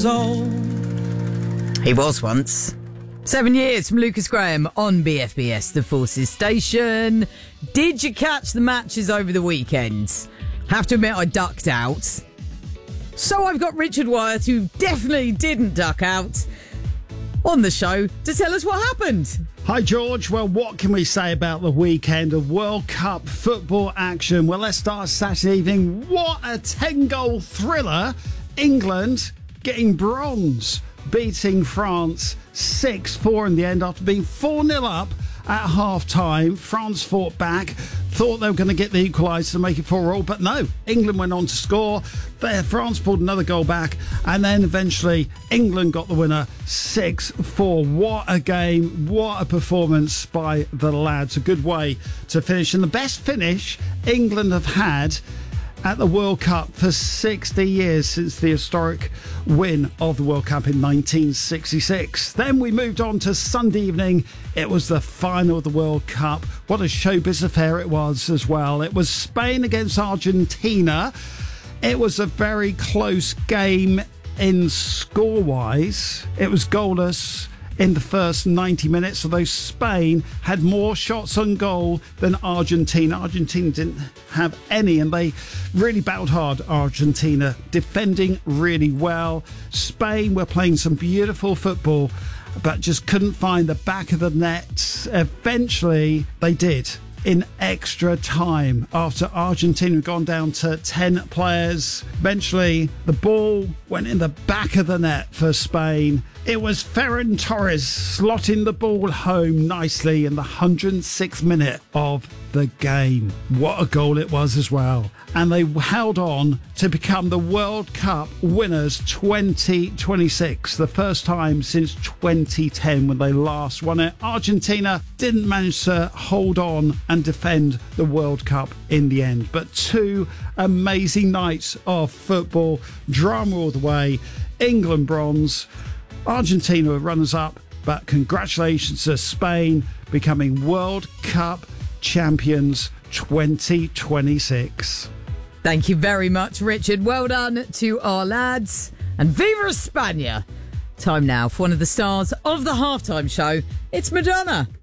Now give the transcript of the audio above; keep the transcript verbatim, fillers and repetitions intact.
years old. He was once. Seven years from Lucas Graham on B F B S, the Forces Station. Did you catch the matches over the weekend? Have to admit I ducked out. So I've got Richard Wyeth, who definitely didn't duck out, on the show to tell us what happened. Hi, George. Well, what can we say about the weekend of World Cup football action? Well, let's start Saturday evening. What a ten-goal thriller. England getting bronze, beating France six four in the end after being four nil up at half-time. France fought back, thought they were going to get the equaliser to make it four all, but no, England went on to score. There, France pulled another goal back, and then eventually England got the winner six four. What a game, what a performance by the lads. A good way to finish, and the best finish England have had at the World Cup for sixty years, since the historic win of the World Cup in nineteen sixty-six. Then we moved on to Sunday evening. It was the final of the World Cup. What a showbiz affair it was as well. It was Spain against Argentina. It was a very close game in score-wise. It was goalless in the first ninety minutes, although Spain had more shots on goal than Argentina. Argentina didn't have any, and they really battled hard, Argentina, defending really well. Spain were playing some beautiful football, but just couldn't find the back of the net. Eventually, they did. In extra time, after Argentina had gone down to ten players. Eventually, the ball went in the back of the net for Spain. It was Ferran Torres slotting the ball home nicely in the one hundred sixth minute of the game. What a goal it was as well. And they held on to become the World Cup winners twenty twenty-six, the first time since twenty ten when they last won it. Argentina didn't manage to hold on and defend the World Cup in the end. But two amazing nights of football, drama all the way. England bronze, Argentina were runners-up, but congratulations to Spain becoming World Cup champions twenty twenty-six. Thank you very much, Richard. Well done to our lads. And Viva España! Time now for one of the stars of the halftime show. It's Madonna.